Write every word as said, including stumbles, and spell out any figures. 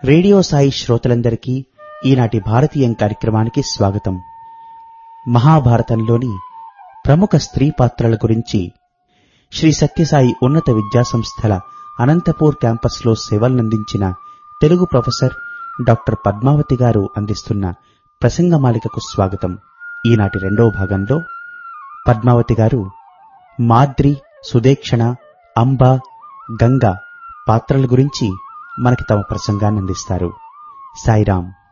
Radio Sai శ్రోతలందరికీ ఈనాటి భారతీయం కార్యక్రమానికి స్వాగతం. మహాభారతంలోని ప్రముఖ స్త్రీ పాత్రల గురించి శ్రీ సత్యసాయి ఉన్నత విద్యాసంస్థల అనంతపూర్ క్యాంపస్లో సేవలనందించిన తెలుగు ప్రొఫెసర్ డాక్టర్ పద్మావతి గారు అందిస్తున్న ప్రసంగమాలికకు స్వాగతం. ఈనాటి రెండవ భాగంలో పద్మావతి గారు మాద్రి, సుదేక్షణ, అంబ, గంగ పాత్రల గురించి మనకి తమ ప్రసంగాన్ని అందిస్తారు. సాయిరాం.